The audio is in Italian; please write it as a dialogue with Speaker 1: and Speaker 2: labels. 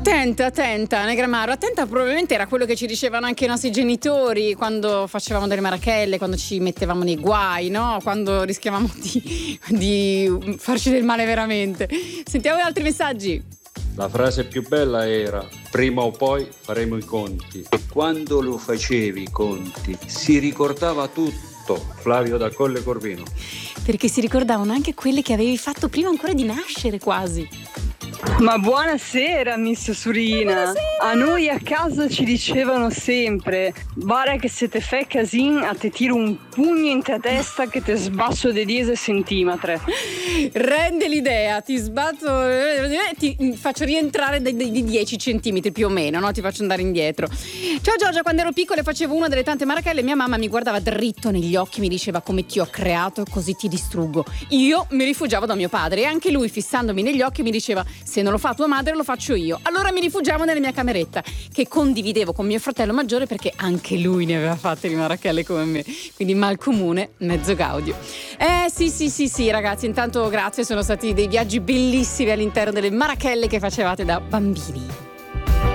Speaker 1: Attenta, Negramaro, attenta, probabilmente era quello che ci dicevano anche i nostri genitori quando facevamo delle marachelle, quando ci mettevamo nei guai, no? Quando rischiavamo di farci del male veramente. Sentiamo altri messaggi.
Speaker 2: La frase più bella era: prima o poi faremo i conti. E quando lo facevi i conti si ricordava tutto. Flavio da Colle Corvino.
Speaker 1: Perché si ricordavano anche quelle che avevi fatto prima ancora di nascere quasi.
Speaker 3: Ma buonasera, Miss Surina.
Speaker 1: Buonasera.
Speaker 3: A noi a casa ci dicevano sempre: guarda che se te fai casin a te tiro un pugno in te testa che te sbasso di 10 centimetri.
Speaker 1: Rende l'idea, ti sbatto, ti faccio rientrare di 10 centimetri più o meno, no? Ti faccio andare indietro. Ciao Giorgia, quando ero piccola e facevo una delle tante marachelle, mia mamma mi guardava dritto negli occhi, mi diceva: come ti ho creato, così ti distruggo. Io mi rifugiavo da mio padre e anche lui, fissandomi negli occhi, mi diceva: se non lo fa tua madre lo faccio io. Allora mi rifugiavo nella mia cameretta, che condividevo con mio fratello maggiore, perché anche lui ne aveva fatte di marachelle come me. Quindi mal comune, mezzo gaudio. Sì ragazzi, intanto grazie, sono stati dei viaggi bellissimi all'interno delle marachelle che facevate da bambini.